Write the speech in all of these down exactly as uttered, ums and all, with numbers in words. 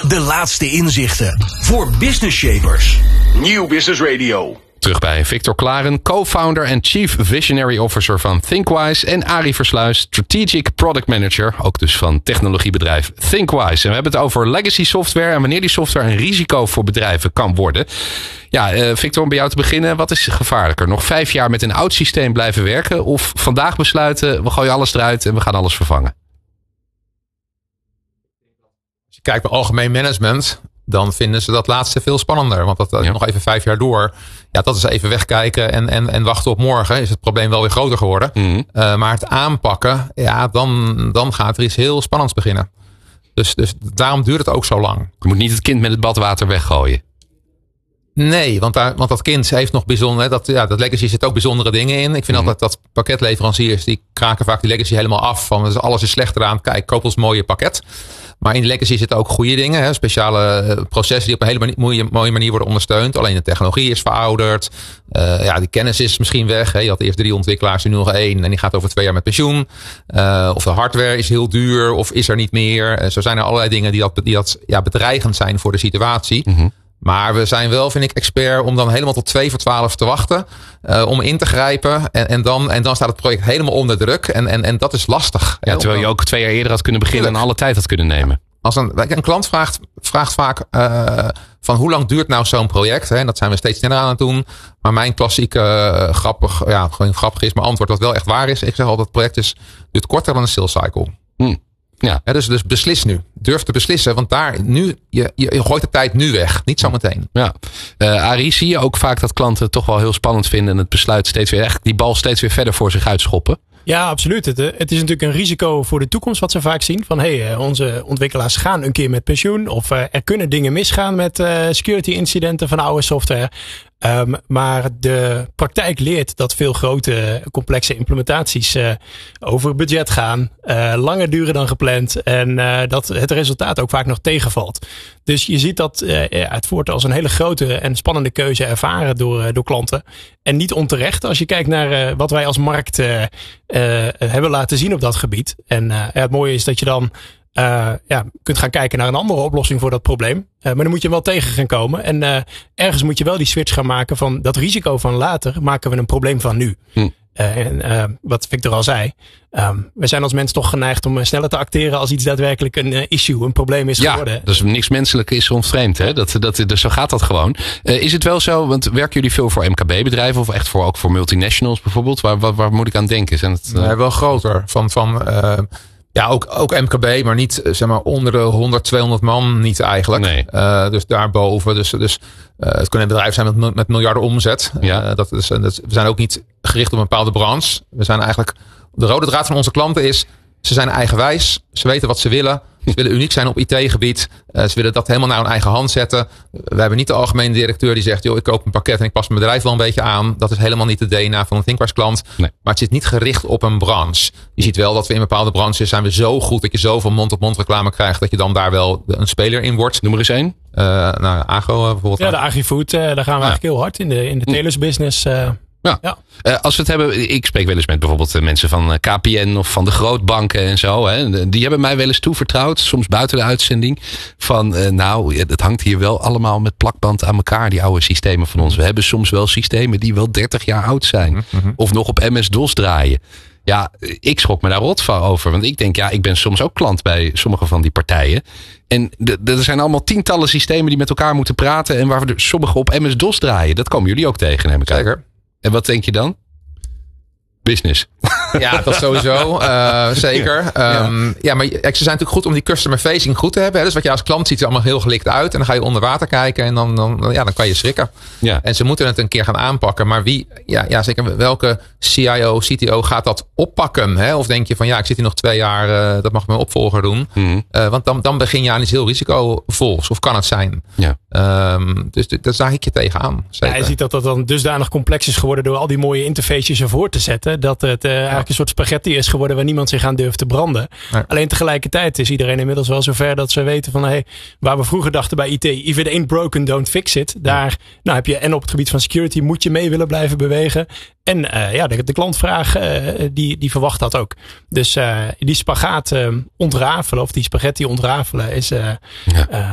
De laatste inzichten voor business shapers. Nieuw Business Radio. Terug bij Victor Klaren, co-founder en chief visionary officer van Thinkwise. En Arie Versluis, strategic product manager, ook dus van technologiebedrijf Thinkwise. En we hebben het over legacy software en wanneer die software een risico voor bedrijven kan worden. Ja, uh, Victor, om bij jou te beginnen, wat is gevaarlijker? Nog vijf jaar met een oud systeem blijven werken of vandaag besluiten, we gooien alles eruit en we gaan alles vervangen? Als je kijkt naar algemeen management, dan vinden ze dat laatste veel spannender. Want dat ja. nog even vijf jaar door. Ja, dat is even wegkijken en, en, en wachten op morgen. Is het probleem wel weer groter geworden. Mm-hmm. Uh, maar het aanpakken, ja, dan, dan gaat er iets heel spannends beginnen. Dus, dus daarom duurt het ook zo lang. Je moet niet het kind met het badwater weggooien. Nee, want, daar, want dat kind heeft nog bijzonder. Dat, ja, dat legacy zit ook bijzondere dingen in. Ik vind mm-hmm. altijd dat pakketleveranciers, die kraken vaak die legacy helemaal af. Van dus alles is slechter aan. Kijk, koop ons mooie pakket. Maar in legacy zitten ook goede dingen. Hè? Speciale processen die op een hele mani- mooie, mooie manier worden ondersteund. Alleen de technologie is verouderd. Uh, ja, die kennis is misschien weg. Hè? Je had eerst drie ontwikkelaars, nu nog één. En die gaat over twee jaar met pensioen. Uh, of de hardware is heel duur. Of is er niet meer. Uh, zo zijn er allerlei dingen die dat, die dat ja, bedreigend zijn voor de situatie. Mm-hmm. Maar we zijn wel, vind ik, expert om dan helemaal tot twee voor twaalf te wachten. Uh, om in te grijpen. En, en, dan, en dan staat het project helemaal onder druk. En, en, en dat is lastig. Ja, terwijl je ook twee jaar eerder had kunnen beginnen en alle tijd had kunnen nemen. Als een, een klant vraagt, vraagt vaak uh, van hoe lang duurt nou zo'n project? Hè? En dat zijn we steeds sneller aan het doen. Maar mijn klassieke uh, grappig, ja, gewoon grappig is, maar antwoord wat wel echt waar is. Ik zeg altijd, het project is, duurt korter dan een sales cycle. Hmm. Ja. Ja, dus, dus beslis nu. Durf te beslissen. Want daar nu, je, je, je gooit de tijd nu weg. Niet zo meteen. Ja. Uh, Arie, zie je ook vaak dat klanten het toch wel heel spannend vinden. En het besluit steeds weer echt die bal steeds weer verder voor zich uitschoppen? Ja, absoluut. Het, het is natuurlijk een risico voor de toekomst wat ze vaak zien. Van hé, hey, onze ontwikkelaars gaan een keer met pensioen. Of uh, er kunnen dingen misgaan met uh, security incidenten van oude software. Um, maar de praktijk leert dat veel grote complexe implementaties uh, over budget gaan. Uh, langer duren dan gepland. En uh, dat het resultaat ook vaak nog tegenvalt. Dus je ziet dat uh, het wordt als een hele grote en spannende keuze ervaren door, uh, door klanten. En niet onterecht als je kijkt naar uh, wat wij als markt uh, uh, hebben laten zien op dat gebied. En uh, ja, het mooie is dat je dan Uh, ja, kunt gaan kijken naar een andere oplossing voor dat probleem. Uh, maar dan moet je wel tegen gaan komen. En uh, ergens moet je wel die switch gaan maken van dat risico van later maken we een probleem van nu. Hm. Uh, en uh, wat Victor al zei. Um, we zijn als mens toch geneigd om sneller te acteren als iets daadwerkelijk een uh, issue, een probleem is ja, geworden. Ja, dus niks menselijk is ontvreemd. Hè? Dat, dat, dus zo gaat dat gewoon. Uh, is het wel zo, want werken jullie veel voor M K B-bedrijven of echt voor, ook voor multinationals bijvoorbeeld? Waar, waar, waar moet ik aan denken? Zijn het, uh... nee, wel groter. Van... van uh... Ja, ook, ook M K B, maar niet zeg maar onder de honderd, tweehonderd man niet eigenlijk. Nee. Uh, dus daarboven. Dus, dus uh, het kunnen bedrijven zijn met, met miljarden omzet. Ja. Uh, dat is, dat is, we zijn ook niet gericht op een bepaalde branche. We zijn eigenlijk, de rode draad van onze klanten is, ze zijn eigenwijs. Ze weten wat ze willen. Ze willen uniek zijn op I T-gebied. Uh, ze willen dat helemaal naar hun eigen hand zetten. We hebben niet de algemene directeur die zegt, joh, ik koop een pakket en ik pas mijn bedrijf wel een beetje aan. Dat is helemaal niet de D N A van een Thinkwise klant. Nee. Maar het zit niet gericht op een branche. Je ziet wel dat we in bepaalde branches zijn we zo goed dat je zoveel mond-op-mond reclame krijgt dat je dan daar wel een speler in wordt. Noem er eens één. Uh, nou, Agro uh, bijvoorbeeld. Ja, de Agri-food, uh, daar gaan we ja. eigenlijk heel hard in de, in de telersbusiness. Uh, Ja. ja. Uh, als we het hebben, ik spreek wel eens met bijvoorbeeld uh, mensen van uh, K P N of van de grootbanken en zo. Hè. Die hebben mij wel eens toevertrouwd, soms buiten de uitzending. Van uh, nou, het hangt hier wel allemaal met plakband aan elkaar, die oude systemen van ons. We hebben soms wel systemen die wel dertig jaar oud zijn. Mm-hmm. Of nog op M S-DOS draaien. Ja, ik schrok me daar rot van over. Want ik denk, ja, ik ben soms ook klant bij sommige van die partijen. En de, de, er zijn allemaal tientallen systemen die met elkaar moeten praten. En waar we sommige op M S-DOS draaien. Dat komen jullie ook tegen, neem ik aan. Zeker. En wat denk je dan? Business. Ja, dat sowieso. Uh, zeker. Um, ja. ja, maar ze zijn natuurlijk goed om die customer facing goed te hebben. Hè? Dus wat je als klant ziet er allemaal heel gelikt uit. En dan ga je onder water kijken en dan, dan, ja, dan kan je schrikken. Ja. En ze moeten het een keer gaan aanpakken. Maar wie, ja, ja zeker, welke C I O, C T O gaat dat oppakken? Hè? Of denk je van ja, ik zit hier nog twee jaar, uh, dat mag mijn opvolger doen. Mm-hmm. Uh, want dan, dan begin je aan iets heel risicovols. Of kan het zijn. Ja. Um, dus daar zag ik je tegenaan. Ja, je ziet dat dat dan dusdanig complex is geworden door al die mooie interfaces ervoor te zetten. Dat het uh, eigenlijk een soort spaghetti is geworden waar niemand zich aan durft te branden. Ja. Alleen tegelijkertijd is iedereen inmiddels wel zover dat ze weten van hey, waar we vroeger dachten bij I T, if it ain't broken, don't fix it. Daar ja. nou, heb je en op het gebied van security moet je mee willen blijven bewegen. En uh, ja, de, de klantvraag uh, die, die verwacht dat ook. Dus uh, die spagaat uh, ontrafelen of die spaghetti ontrafelen is uh, ja. uh,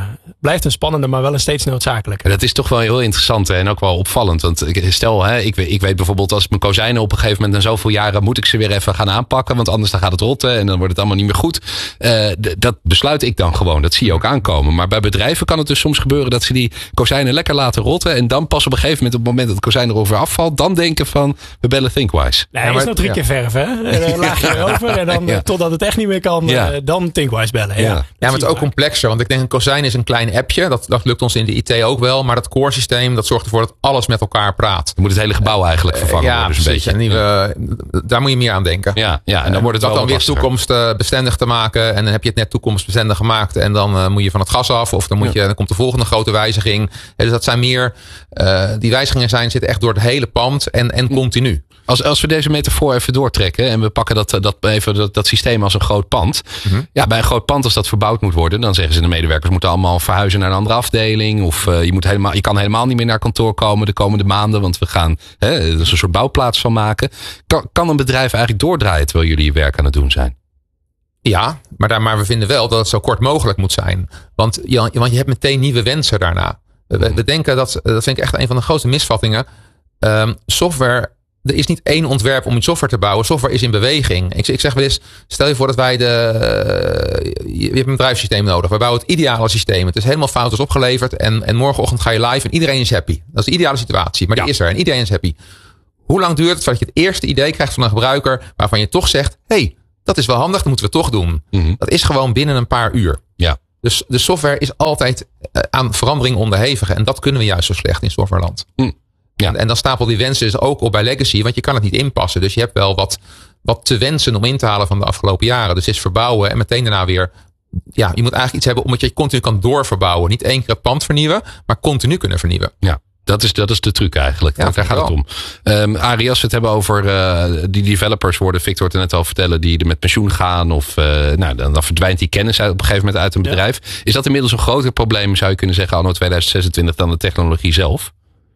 blijft een spannende, maar wel een steeds noodzakelijke. Dat is toch wel heel interessant en ook wel opvallend. Want stel, hè, ik, weet, ik weet bijvoorbeeld als mijn kozijnen op een gegeven moment na zoveel jaren moet ik ze weer even gaan aanpakken. Want anders dan gaat het rotten en dan wordt het allemaal niet meer goed. Uh, d- dat besluit ik dan gewoon. Dat zie je ook aankomen. Maar bij bedrijven kan het dus soms gebeuren dat ze die kozijnen lekker laten rotten. En dan pas op een gegeven moment, op het moment dat het kozijn erover afvalt, dan denken van, we bellen Thinkwise. Nee, ja, maar, is nog drie ja. keer verven. Hè? Een laagje erover en dan ja. totdat het echt niet meer kan, ja. uh, dan Thinkwise bellen. Ja, ja. ja maar het is ook complexer. Want ik denk een kozijn is een klein appje. Dat, dat lukt ons in de I T ook wel. Maar dat core systeem, dat zorgt ervoor dat alles met elkaar praat. Je moet het hele gebouw eigenlijk vervangen ja, worden. Dus precies, een beetje. En die we, daar moet je meer aan denken. Ja, ja en dan wordt het dat wel dan weer toekomstbestendig te maken. En dan heb je het net toekomstbestendig gemaakt. En dan uh, moet je van het gas af. Of dan, moet je, dan komt de volgende grote wijziging. Dus dat zijn meer, uh, die wijzigingen zijn, zitten echt door het hele pand en, en continu. Als, als we deze metafoor even doortrekken en we pakken dat, dat, even dat, dat systeem als een groot pand. Mm-hmm. Ja, bij een groot pand als dat verbouwd moet worden, dan zeggen ze de medewerkers moeten allemaal verhuizen naar een andere afdeling. Of uh, je, moet helemaal, je kan helemaal niet meer naar kantoor komen de komende maanden, want we gaan hè, er een soort bouwplaats van maken. Kan, kan een bedrijf eigenlijk doordraaien terwijl jullie je werk aan het doen zijn? Ja, maar, daar, maar we vinden wel dat het zo kort mogelijk moet zijn. Want je, want je hebt meteen nieuwe wensen daarna. We, we denken dat, dat vind ik echt een van de grootste misvattingen. Um, software, er is niet één ontwerp om iets software te bouwen. Software is in beweging. Ik, ik zeg wel eens, stel je voor dat wij de, uh, je hebt een bedrijfssysteem nodig. We bouwen het ideale systeem. Het is helemaal fout is opgeleverd en, en morgenochtend ga je live en iedereen is happy. Dat is de ideale situatie, maar die ja. is er en iedereen is happy. Hoe lang duurt het voordat je het eerste idee krijgt van een gebruiker waarvan je toch zegt, hey, dat is wel handig, dat moeten we toch doen. Mm-hmm. Dat is gewoon binnen een paar uur. Ja. Dus de software is altijd aan verandering onderhevig. En dat kunnen we juist zo slecht in softwareland. Mm. Ja. En, en dan stapel die wensen dus ook op bij legacy. Want je kan het niet inpassen. Dus je hebt wel wat, wat te wensen om in te halen van de afgelopen jaren. Dus is verbouwen en meteen daarna weer. Ja, je moet eigenlijk iets hebben omdat je continu kan doorverbouwen. Niet één keer het pand vernieuwen, maar continu kunnen vernieuwen. Ja. Dat is, dat is de truc eigenlijk. Ja, daar gaat het om. Um, Arie, als we het hebben over uh, die developers worden, Victor het net al vertellen, die er met pensioen gaan. Of uh, nou, dan, dan verdwijnt die kennis uit, op een gegeven moment uit een bedrijf. Ja. Is dat inmiddels een groter probleem, zou je kunnen zeggen, anno tweeduizend zesentwintig dan de technologie zelf?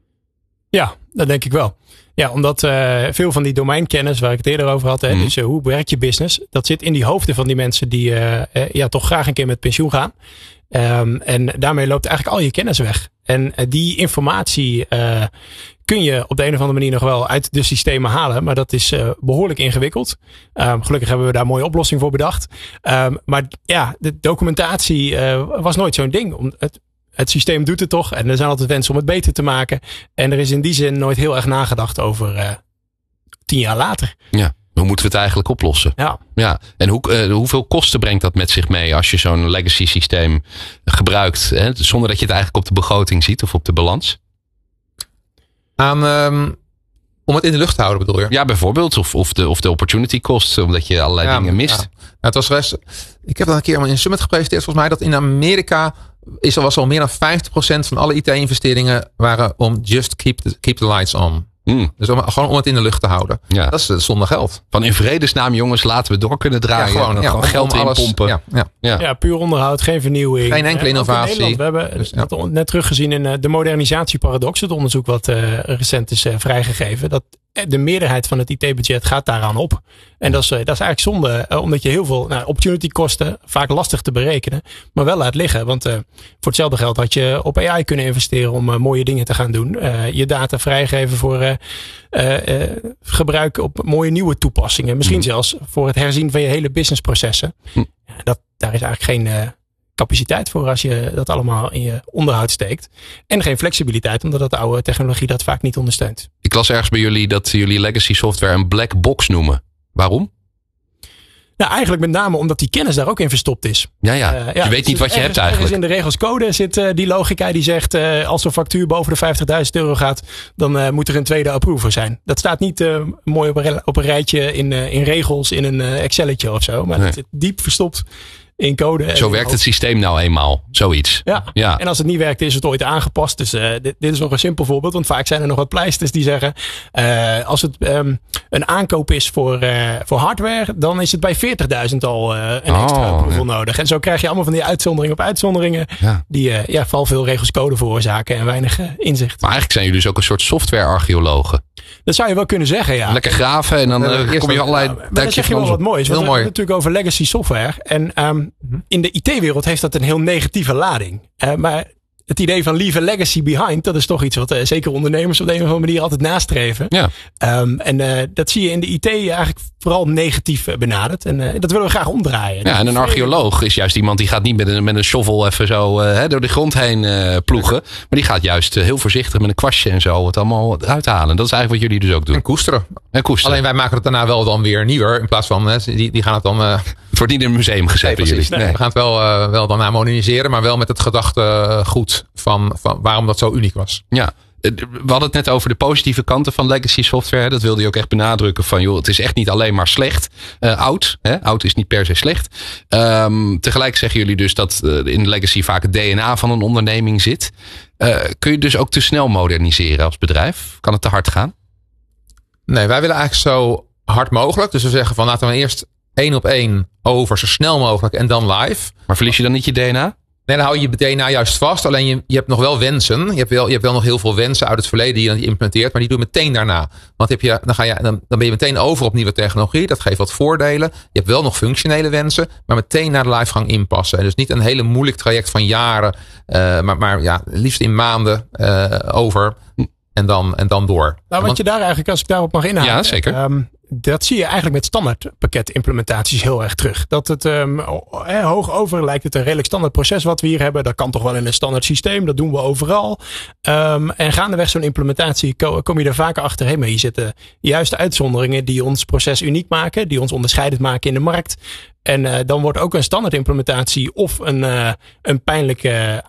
Ja, dat denk ik wel. Ja, omdat uh, veel van die domeinkennis waar ik het eerder over had, hè, mm. dus uh, hoe werkt je business, dat zit in die hoofden van die mensen die uh, uh, ja, toch graag een keer met pensioen gaan. Um, en daarmee loopt eigenlijk al je kennis weg. En uh, die informatie uh, kun je op de een of andere manier nog wel uit de systemen halen. Maar dat is uh, behoorlijk ingewikkeld. Um, gelukkig hebben we daar een mooie oplossing voor bedacht. Um, maar ja, de documentatie uh, was nooit zo'n ding. Om het, het systeem doet het toch. En er zijn altijd wensen om het beter te maken. En er is in die zin nooit heel erg nagedacht over uh, tien jaar later. Ja. Hoe moeten we het eigenlijk oplossen? Ja. Ja. En hoe, uh, hoeveel kosten brengt dat met zich mee als je zo'n legacy systeem gebruikt, hè, zonder dat je het eigenlijk op de begroting ziet of op de balans? Aan, um, om het in de lucht te houden bedoel je? Ja, bijvoorbeeld. Of, of, de, of de opportunity cost, omdat je allerlei ja, dingen mist. Ja. Nou, het was rest, ik heb dat een keer in een summit gepresenteerd. Volgens mij dat in Amerika is er was al meer dan vijftig procent van alle I T-investeringen waren om just keep the, keep the lights on. Mm. Dus om, gewoon om het in de lucht te houden. Ja. Dat is zonder geld. Van in vredesnaam jongens, laten we door kunnen draaien. Ja, gewoon, ja, gewoon geld inpompen. Ja, ja. Ja. ja, puur onderhoud, geen vernieuwing. Geen enkele innovatie. We hebben dus, ja. dat net teruggezien in uh, de modernisatieparadox. Het onderzoek wat uh, recent is uh, vrijgegeven. Dat de meerderheid van het I T-budget gaat daaraan op. En dat is, dat is eigenlijk zonde. Uh, omdat je heel veel nou, opportunity kosten, vaak lastig te berekenen, maar wel laat liggen. Want uh, voor hetzelfde geld had je op A I kunnen investeren om uh, mooie dingen te gaan doen. Uh, je data vrijgeven voor uh, uh, uh, gebruik op mooie nieuwe toepassingen. Misschien mm. zelfs voor het herzien van je hele businessprocessen. Mm. Dat, daar is eigenlijk geen uh, capaciteit voor als je dat allemaal in je onderhoud steekt. En geen flexibiliteit, omdat dat de oude technologie dat vaak niet ondersteunt. Ik las ergens bij jullie dat jullie legacy software een black box noemen. Waarom? Nou, eigenlijk met name omdat die kennis daar ook in verstopt is. Ja, ja. Uh, ja je weet dus niet wat je ergens, hebt eigenlijk. In de regels code zit uh, die logica die zegt uh, als een factuur boven de vijftigduizend euro gaat, dan uh, moet er een tweede approver zijn. Dat staat niet uh, mooi op een, op een rijtje in, uh, in regels in een uh, Excelletje of zo. Maar nee. Dat zit diep verstopt in code. Zo werkt het systeem nou eenmaal. Zoiets. Ja. ja. En als het niet werkt, is het ooit aangepast. Dus uh, dit, dit is nog een simpel voorbeeld. Want vaak zijn er nog wat pleisters die zeggen, uh, als het um, een aankoop is voor, uh, voor hardware, dan is het bij veertigduizend al uh, een oh, extra approval ja. nodig. En zo krijg je allemaal van die uitzonderingen op uitzonderingen. Ja. Die uh, ja, vooral veel regels code veroorzaken en weinig uh, inzicht. Maar eigenlijk zijn jullie dus ook een soort software-archeologen. Dat zou je wel kunnen zeggen, ja. Lekker graven en dan uh, uh, kom je allerlei... Ja, maar dan zeg je wel wat moois. Want we hebben natuurlijk over legacy software. En um, in de I T-wereld heeft dat een heel negatieve lading. Uh, maar het idee van leave a legacy behind, dat is toch iets wat uh, zeker ondernemers op de een of andere manier altijd nastreven. Ja. Um, en uh, dat zie je in de I T eigenlijk vooral negatief benaderd. En uh, dat willen we graag omdraaien. Ja, en een archeoloog is juist iemand die gaat niet met een, met een shovel even zo uh, door de grond heen uh, ploegen. Maar die gaat juist uh, heel voorzichtig met een kwastje en zo het allemaal uithalen. Dat is eigenlijk wat jullie dus ook doen. En koesteren. En koesteren. Alleen wij maken het daarna wel dan weer nieuwer. In plaats van, hè, die, die gaan het dan... Uh, het wordt niet in een museum gezet bij jullie. Nee. Nee. We gaan het wel, uh, wel daarna moderniseren. Maar wel met het gedachtegoed van, van waarom dat zo uniek was. Ja. We hadden het net over de positieve kanten van legacy software. Dat wilde je ook echt benadrukken van joh, het is echt niet alleen maar slecht. Uh, oud. Hè? Oud is niet per se slecht. Um, tegelijk zeggen jullie dus dat uh, in legacy vaak het D N A van een onderneming zit. Uh, kun je dus ook te snel moderniseren als bedrijf? Kan het te hard gaan? Nee, wij willen eigenlijk zo hard mogelijk. Dus we zeggen van laten we eerst één op één over zo snel mogelijk en dan live. Maar verlies je dan niet je D N A? Nee, dan hou je je D N A juist vast. Alleen je, je hebt nog wel wensen. Je hebt wel, je hebt wel nog heel veel wensen uit het verleden die je dan implementeert. Maar die doe je meteen daarna. Want heb je, dan, ga je, dan, dan ben je meteen over op nieuwe technologie. Dat geeft wat voordelen. Je hebt wel nog functionele wensen. Maar meteen naar de livegang inpassen. Dus niet een hele moeilijk traject van jaren. Uh, maar maar ja, liefst in maanden uh, over. En dan, en dan door. Nou, wat je daar eigenlijk, als ik daarop mag inhaken. Ja, zeker. Um, dat zie je eigenlijk met standaard pakket implementaties heel erg terug. Dat het um, hoog over lijkt het een redelijk standaard proces wat we hier hebben. Dat kan toch wel in een standaard systeem. Dat doen we overal. Um, en gaandeweg zo'n implementatie kom je er vaker achter. Hey, maar hier zitten juist uitzonderingen die ons proces uniek maken. Die ons onderscheidend maken in de markt. En uh, dan wordt ook een standaard implementatie of een, uh, een pijnlijke